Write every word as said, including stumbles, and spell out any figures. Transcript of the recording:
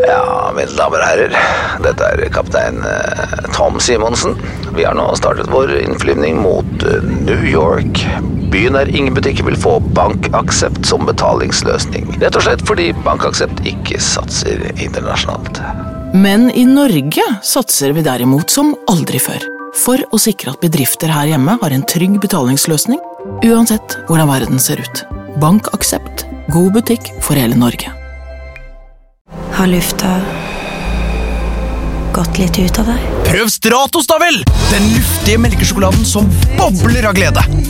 Ja, mine damer og herrer, dette er kaptein eh, Tom Simonsen. Vi har nå startet vår innflyvning mot eh, New York. Byen der ingen butikker vil få BankAxept som betalingsløsning. Rett og slett fordi BankAxept ikke satser internasjonalt. Men i Norge satser vi derimot som aldri før. For å sikre at bedrifter her hjemme har en trygg betalingsløsning, uansett hvordan verden ser ut. BankAxept, god butikk for hele Norge. Har lufta gått litt ut av deg? Prøv Stratos da vel! Den luftige melkesjokoladen som bobler av glede.